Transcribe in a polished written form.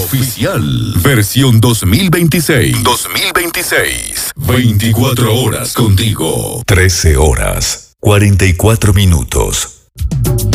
oficial. Versión 2026. 2026. 24 horas contigo. 13 horas, 44 minutos.